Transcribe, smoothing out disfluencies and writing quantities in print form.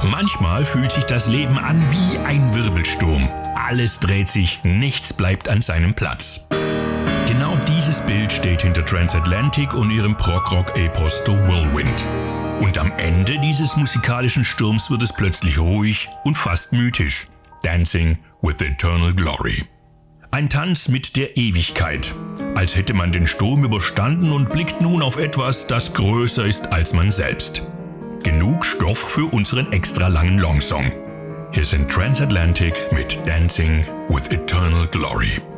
Manchmal fühlt sich das Leben an wie ein Wirbelsturm. Alles dreht sich, nichts bleibt an seinem Platz. Genau dieses Bild steht hinter Transatlantic und ihrem Prog-Rock-Epos The Whirlwind. Und am Ende dieses musikalischen Sturms wird es plötzlich ruhig und fast mythisch. Dancing with Eternal Glory. Ein Tanz mit der Ewigkeit. Als hätte man den Sturm überstanden und blickt nun auf etwas, das größer ist als man selbst. Genug Stoff für unseren extra langen Longsong. Hier sind Transatlantic mit Dancing with Eternal Glory.